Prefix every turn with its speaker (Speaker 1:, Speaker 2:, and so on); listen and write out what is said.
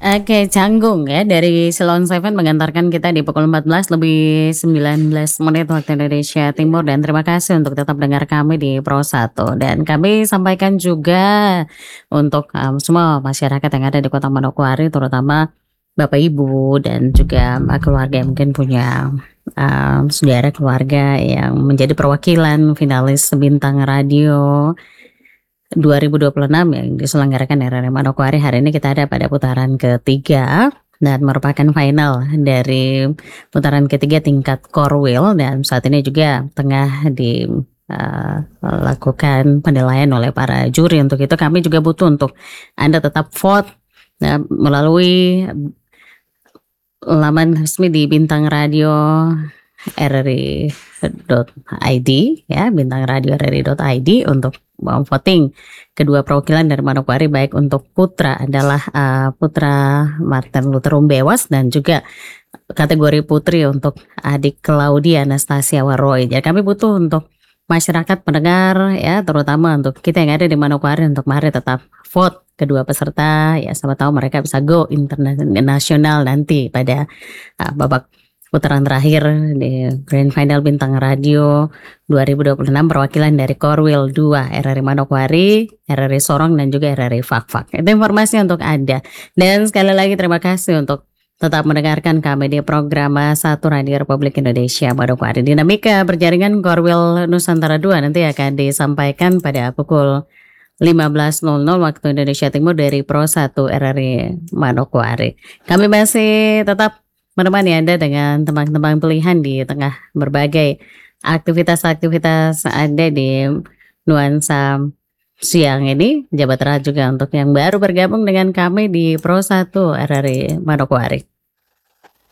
Speaker 1: Oke, Canggung ya dari Ceylon Seven mengantarkan kita di pukul 14 lebih 19 menit waktu Indonesia Timur dan terima kasih untuk tetap dengar kami di Pro 1 dan kami sampaikan juga untuk, semua masyarakat yang ada di Kota Manokwari terutama Bapak Ibu dan juga, keluarga yang mungkin punya, saudara keluarga yang menjadi perwakilan finalis Bintang Radio 2026 yang diselenggarakan RRI Manokwari. Hari ini kita ada pada putaran ketiga dan merupakan final dari putaran ketiga tingkat Korwil dan saat ini juga tengah dilakukan penilaian oleh para juri. Untuk itu kami juga butuh untuk Anda tetap vote melalui laman resmi di Bintang Radio RRI.id ya, Bintang Radio RRI.id untuk voting kedua perwakilan dari Manokwari, baik untuk putra adalah putra Martin Luther Umbewas dan juga kategori putri untuk adik Claudia Anastasia Waroy. Jadi kami butuh untuk masyarakat pendengar ya, terutama untuk kita yang ada di Manokwari untuk mari tetap vote kedua peserta ya, siapa tahu mereka bisa go internasional nanti pada babak putaran terakhir di Grand Final Bintang Radio 2026 perwakilan dari Korwil 2 RRI Manokwari, RRI Sorong dan juga RRI Fakfak. Itu informasi untuk Anda. Dan sekali lagi terima kasih untuk tetap mendengarkan kami di program 1 Radio Republik Indonesia Manokwari. Dinamika berjaringan Korwil Nusantara 2 nanti akan disampaikan pada pukul 15.00 waktu Indonesia Timur dari Pro 1 RRI Manokwari. Kami masih tetap menemani Anda dengan tembang-tembang pilihan di tengah berbagai aktivitas-aktivitas ada di nuansa siang ini. Jabat erat juga untuk yang baru bergabung dengan kami di Pro 1 RRI Manokwari.